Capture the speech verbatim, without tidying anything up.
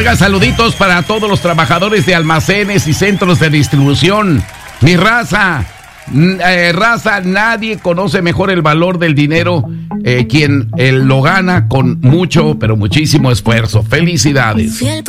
Oiga, saluditos para todos los trabajadores de almacenes y centros de distribución. Mi raza, eh, raza, nadie conoce mejor el valor del dinero eh, quien eh, lo gana con mucho, pero muchísimo esfuerzo. Felicidades.